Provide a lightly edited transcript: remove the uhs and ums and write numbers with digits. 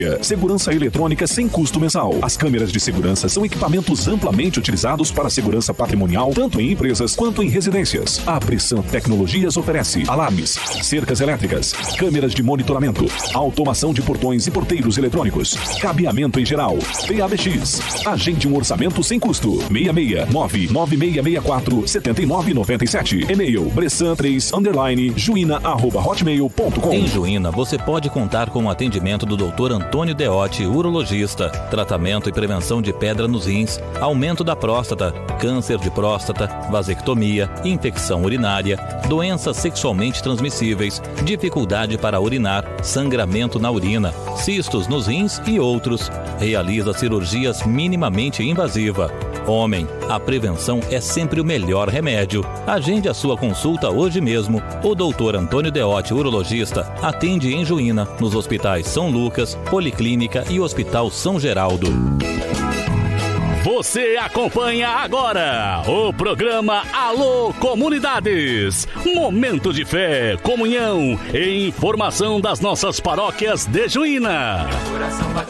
Segurança eletrônica sem custo mensal. As câmeras de segurança são equipamentos amplamente utilizados para segurança patrimonial, tanto em empresas quanto em residências. A Bressan Tecnologias oferece alarmes, cercas elétricas, câmeras de monitoramento, automação de portões e porteiros eletrônicos, cabeamento em geral. PABX. Agende um orçamento sem custo. 669-9664-7997. E-mail bressan3_juina@hotmail.com. Em Juína, você pode contar com o atendimento do Dr. Antônio Deotti, urologista, tratamento e prevenção de pedra nos rins, aumento da próstata, câncer de próstata, vasectomia, infecção urinária, doenças sexualmente transmissíveis, dificuldade para urinar, sangramento na urina, cistos nos rins e outros. Realiza cirurgias minimamente invasiva. Homem, a prevenção é sempre o melhor remédio. Agende a sua consulta hoje mesmo. O Dr. Antônio Deotti, urologista, atende em Juína, nos hospitais São Lucas, Policlínica e Hospital São Geraldo. Você acompanha agora o programa Alô Comunidades. Momento de fé, comunhão e informação das nossas paróquias de Juína.